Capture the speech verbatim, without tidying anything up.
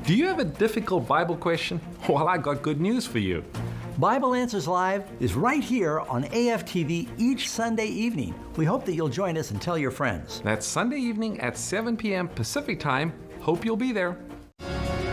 Do you have a difficult Bible question? Well, I got good news for you. Bible Answers Live is right here on A F T V each Sunday evening. We hope that you'll join us and tell your friends. That's Sunday evening at seven p.m. Pacific Time. Hope you'll be there.